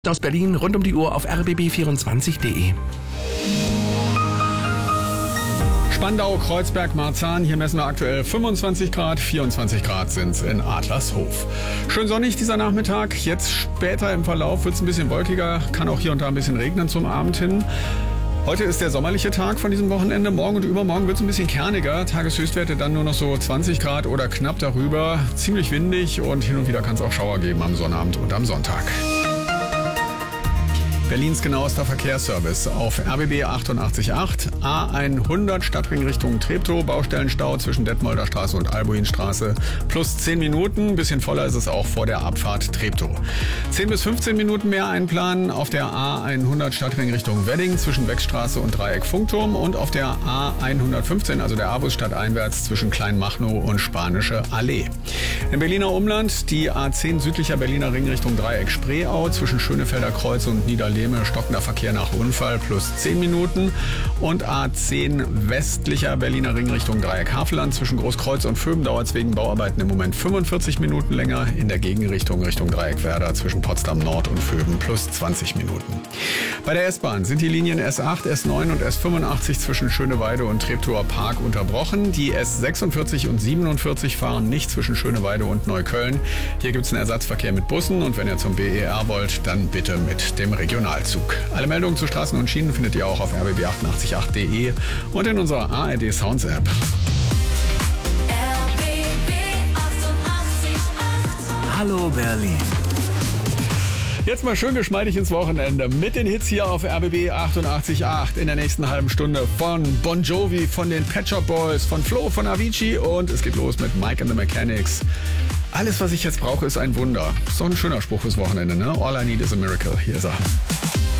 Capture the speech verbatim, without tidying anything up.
Aus Berlin rund um die Uhr auf r b b vierundzwanzig punkt de. Spandau, Kreuzberg, Marzahn. Hier messen wir aktuell fünfundzwanzig Grad, vierundzwanzig Grad sind es in Adlershof. Schön sonnig dieser Nachmittag. Jetzt später im Verlauf wird es ein bisschen wolkiger, kann auch hier und da ein bisschen regnen zum Abend hin. Heute ist der sommerliche Tag von diesem Wochenende. Morgen und übermorgen wird es ein bisschen kerniger. Tageshöchstwerte dann nur noch so zwanzig Grad oder knapp darüber. Ziemlich windig und hin und wieder kann es auch Schauer geben am Sonnabend und am Sonntag. Berlins genauester Verkehrsservice auf R B B achtundachtzig Komma acht, A hundert Stadtring Richtung Treptow, Baustellenstau zwischen Detmolder Straße und Albuinstraße, plus zehn Minuten, bisschen voller ist es auch vor der Abfahrt Treptow. zehn bis fünfzehn Minuten mehr einplanen auf der A hundert Stadtring Richtung Wedding zwischen Beckstraße und Dreieck Funkturm und auf der A hundertfünfzehn, also der A-Bus stadteinwärts zwischen Kleinmachnow und Spanische Allee. Im Berliner Umland die A zehn südlicher Berliner Ring Richtung Dreieck Spreeau zwischen Schönefelder Kreuz und Niederlehme, stockender Verkehr nach Unfall plus zehn Minuten und A zehn westlicher Berliner Ring Richtung Dreieck Havelland zwischen Großkreuz und Vöben dauert es wegen Bauarbeiten im Moment fünfundvierzig Minuten länger, in der Gegenrichtung Richtung Dreieck Werder zwischen Potsdam Nord und Vöben plus zwanzig Minuten. Bei der S-Bahn sind die Linien S acht, S neun und S fünfundachtzig zwischen Schöneweide und Treptower Park unterbrochen. Die S sechsundvierzig und siebenundvierzig fahren nicht zwischen Schöneweide und Neukölln. Hier gibt es einen Ersatzverkehr mit Bussen und wenn ihr zum B E R wollt, dann bitte mit dem Regionalzug. Alle Meldungen zu Straßen und Schienen findet ihr auch auf r b b achtundachtzig Punkt acht punkt de und in unserer A R D Sounds App. Hallo Berlin. Jetzt mal schön geschmeidig ins Wochenende mit den Hits hier auf R B B achtundachtzig Komma acht in der nächsten halben Stunde von Bon Jovi, von den Pet Shop Boys, von Flo, von Avicii und es geht los mit Mike and the Mechanics. Alles, was ich jetzt brauche, ist ein Wunder. So ein schöner Spruch fürs Wochenende, ne? All I need is a miracle. Hier ist er.